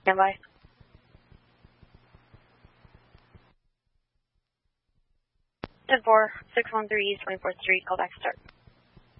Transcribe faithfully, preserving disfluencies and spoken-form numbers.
Stand by. ten four, six one three, twenty-fourth Street, call back start.